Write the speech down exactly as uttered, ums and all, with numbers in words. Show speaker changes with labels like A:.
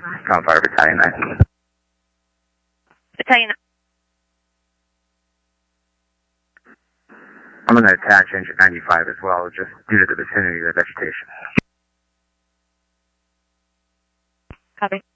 A: Gunfire Battalion nine.
B: Battalion nine.
A: I'm going to attach engine ninety-five as well, just due to the vicinity of the vegetation.
B: Copy.